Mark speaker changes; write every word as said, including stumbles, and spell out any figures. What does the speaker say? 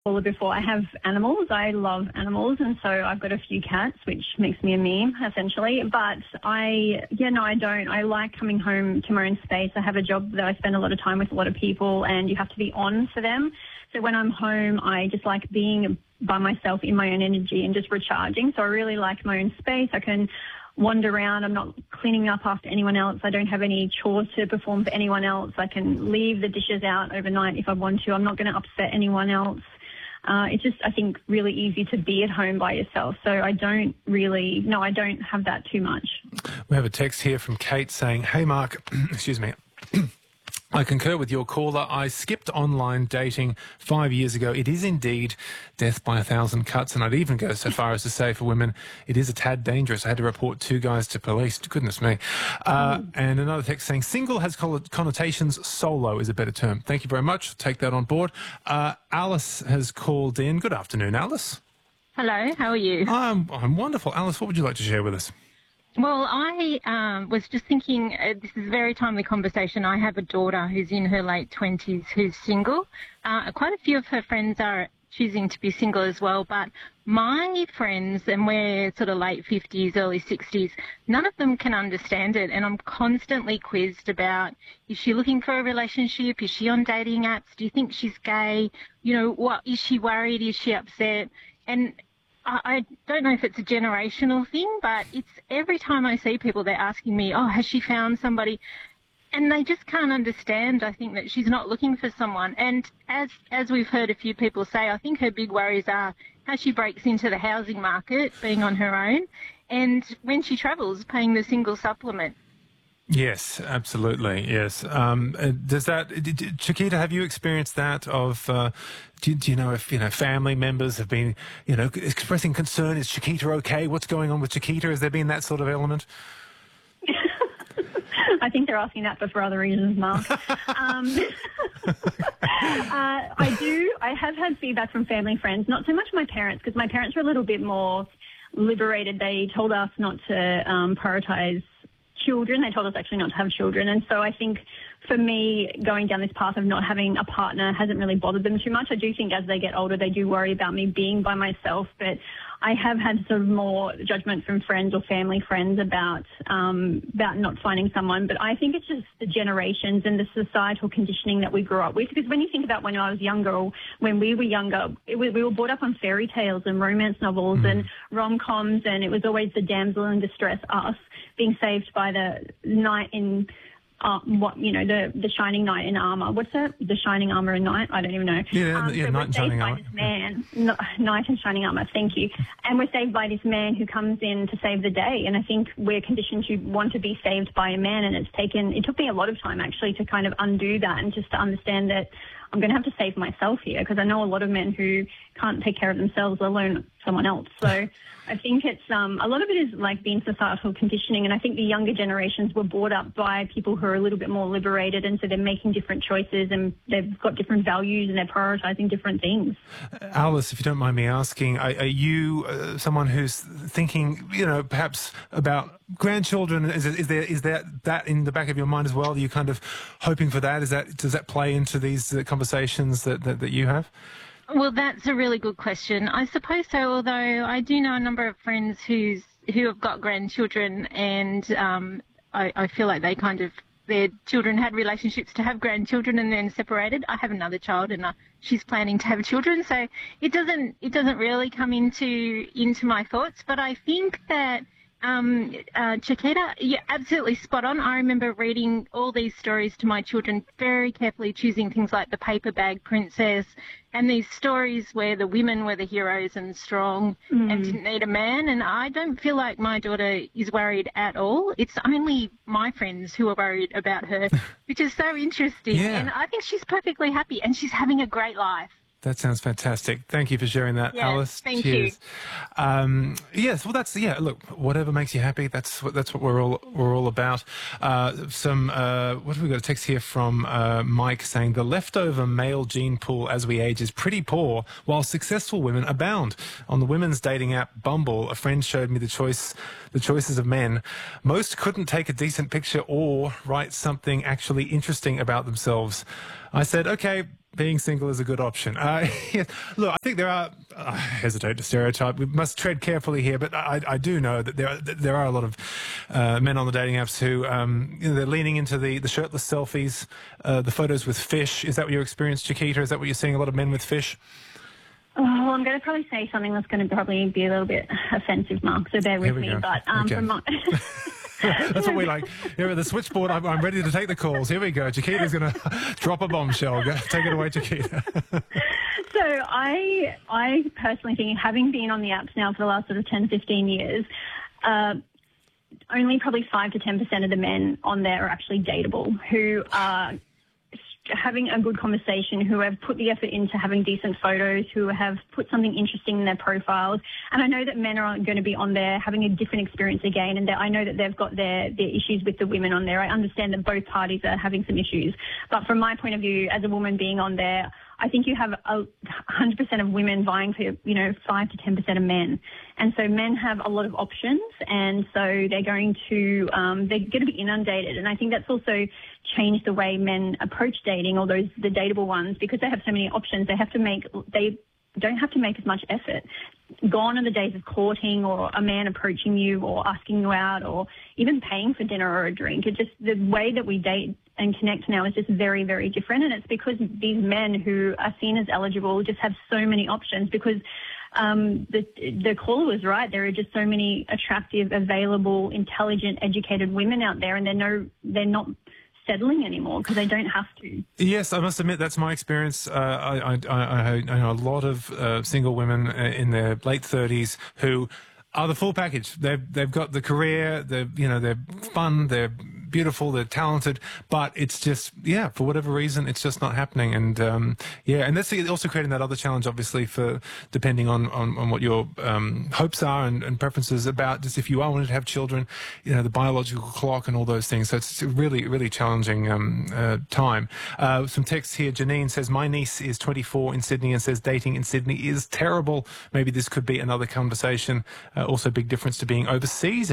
Speaker 1: caller before, I have animals. I love animals, and so I've got a few cats, which makes me a meme, essentially. But I, yeah, no, I don't. I like coming home to my own space. I have a job that I spend a lot of time with a lot of people, and you have to be on for them. So when I'm home, I just like being by myself in my own energy and just recharging. So I really like my own space. I can wander around. I'm not cleaning up after anyone else. I don't have any chores to perform for anyone else. I can leave the dishes out overnight if I want to. I'm not going to upset anyone else. Uh, it's just, I think, really easy to be at home by yourself. So I don't really, no, I don't have that too much.
Speaker 2: We have a text here from Kate saying, hey, Mark, excuse me. I concur with your caller. I skipped online dating five years ago. It is indeed death by a thousand cuts, and I'd even go so far as to say for women, it is a tad dangerous. I had to report two guys to police. Goodness me. Uh, mm. And another text saying, single has connotations, solo is a better term. Thank you very much. Take that on board. Uh, Alice has called in. Good afternoon, Alice.
Speaker 3: Hello, how are you?
Speaker 2: I'm, I'm wonderful. Alice, what would you like to share with us?
Speaker 3: Well, I um, was just thinking, uh, this is a very timely conversation. I have a daughter who's in her late twenties who's single. Uh, quite a few of her friends are choosing to be single as well, but my friends, and we're sort of late fifties, early sixties, none of them can understand it, and I'm constantly quizzed about, is she looking for a relationship? Is she on dating apps? Do you think she's gay? You know, what, is she worried? Is she upset? And I don't know if it's a generational thing, but it's every time I see people, they're asking me, oh, has she found somebody? And they just can't understand, I think, that she's not looking for someone. And as as we've heard a few people say, I think her big worries are how she breaks into the housing market, being on her own, and when she travels, paying the single supplement.
Speaker 2: Yes, absolutely. Yes. Um, does that, Chiquita, have you experienced that of, uh, do, do you know if, you know, family members have been, you know, expressing concern? Is Chiquita okay? What's going on with Chiquita? Has there been that sort of element?
Speaker 1: I think they're asking that, but for other reasons, Mark. um, uh, I do, I have had feedback from family friends, not so much my parents, because my parents were a little bit more liberated. They told us not to um, prioritise children. They told us actually not to have children. And so I think for me, going down this path of not having a partner hasn't really bothered them too much. I do think as they get older, they do worry about me being by myself. But I have had sort of more judgment from friends or family friends about um, about not finding someone. But I think it's just the generations and the societal conditioning that we grew up with. Because when you think about when I was younger, or when we were younger, it was, we were brought up on fairy tales and romance novels mm. and rom-coms, and it was always the damsel in distress, us, being saved by the knight in, uh, what you know, the the shining knight in armor. What's that? The shining armor and knight? I don't even know.
Speaker 2: Yeah, um, yeah,
Speaker 1: so
Speaker 2: knight and shining armor.
Speaker 1: This man, yeah. Knight and shining armor. Thank you. And we're saved by this man who comes in to save the day. And I think we're conditioned to want to be saved by a man. And it's taken. It took me a lot of time actually to kind of undo that and just to understand that I'm going to have to save myself here, because I know a lot of men who can't take care of themselves, let alone someone else. So I think it's um, a lot of it is like being societal conditioning, and I think the younger generations were brought up by people who are a little bit more liberated, and so they're making different choices and they've got different values and they're prioritising different things.
Speaker 2: Alice, if you don't mind me asking, are, are you uh, someone who's thinking, you know, perhaps about grandchildren? Is, is there is there that in the back of your mind as well? Are you kind of hoping for that? Is that does that play into these uh, conversations that, that, that you have?
Speaker 3: Well, that's a really good question. I suppose so, although I do know a number of friends who's, who have got grandchildren, and um, I, I feel like they kind of, their children had relationships to have grandchildren and then separated. I have another child, and uh, she's planning to have children, so it doesn't it doesn't really come into into my thoughts. But I think that Um, uh, Chiquita, you're absolutely spot on. I remember reading all these stories to my children, very carefully choosing things like the paper bag princess and these stories where the women were the heroes and strong mm. and didn't need a man. And I don't feel like my daughter is worried at all. It's only my friends who are worried about her, which is so interesting.
Speaker 2: Yeah.
Speaker 3: And I think she's perfectly happy and she's having a great life.
Speaker 2: That sounds fantastic. Thank you for sharing that,
Speaker 3: yes,
Speaker 2: Alice.
Speaker 3: Thank
Speaker 2: Cheers.
Speaker 3: you.
Speaker 2: Um, yes, well, that's yeah. Look, whatever makes you happy. That's what that's what we're all we're all about. Uh, some uh, what have we got? A text here from uh, Mike saying the leftover male gene pool as we age is pretty poor, while successful women abound. On the women's dating app Bumble, a friend showed me the choice the choices of men. Most couldn't take a decent picture or write something actually interesting about themselves. I said, okay, being single is a good option. Uh, yes. Look, I think there are, I hesitate to stereotype, we must tread carefully here, but I, I do know that there are, that there are a lot of uh, men on the dating apps who, um, you know, they're leaning into the, the shirtless selfies, uh, the photos with fish. Is that what you experienced, Chiquita? Is that what you're seeing, a lot of men with fish?
Speaker 1: Oh, well, I'm going to probably say something that's going to probably be a little bit offensive, Mark, so bear with me.
Speaker 2: Go.
Speaker 1: But um,
Speaker 2: okay.
Speaker 1: from my...
Speaker 2: That's what we like. Here at the switchboard, I'm, I'm ready to take the calls. Here we go. Chiquita's going to drop a bombshell. Go, take it away, Chiquita.
Speaker 1: So I, I personally think, having been on the apps now for the last sort of ten, fifteen years, uh, only probably five to ten percent of the men on there are actually dateable, who are having a good conversation, who have put the effort into having decent photos, who have put something interesting in their profiles. And I know that men are going to be on there having a different experience again, and I know that they've got their, their issues with the women on there. I understand that both parties are having some issues. But from my point of view, as a woman being on there, I think you have a one hundred percent of women vying for, you know, five to ten percent of men. And so men have a lot of options, and so they're going to, um, they're going to be inundated. And I think that's also changed the way men approach dating, or those, the dateable ones, because they have so many options. They have to make, they don't have to make as much effort. Gone are the days of courting, or a man approaching you or asking you out, or even paying for dinner or a drink. It just, the way that we date and connect now is just very, very different. And it's because these men who are seen as eligible just have so many options, because um, the, the caller was right. There are just so many attractive, available, intelligent, educated women out there, and they're no, they're not settling anymore because they don't have to.
Speaker 2: Yes, I must admit that's my experience. Uh, I, I, I, I know a lot of uh, single women in their late thirties who are the full package. They've they've got the career. They're you know they're fun. They're beautiful. They're talented. But it's just yeah, for whatever reason, it's just not happening. And um, yeah, and that's also creating that other challenge, obviously, for depending on on, on what your um, hopes are and, and preferences about. Just if you are wanting to have children, you know, the biological clock and all those things. So it's a really really challenging um, uh, time. Uh, some texts here. Janine says my niece is twenty-four in Sydney and says dating in Sydney is terrible. Maybe this could be another conversation. Uh, also, big difference to being overseas